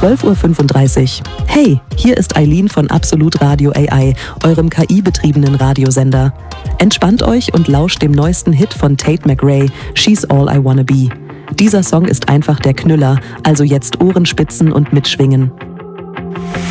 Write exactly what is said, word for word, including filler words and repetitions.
zwölf Uhr fünfunddreißig. Hey, hier ist Eileen von Absolut Radio A I, eurem K I-betriebenen Radiosender. Entspannt euch und lauscht dem neuesten Hit von Tate McRae, She's All I Wanna Be. Dieser Song ist einfach der Knüller, also jetzt Ohrenspitzen und mitschwingen.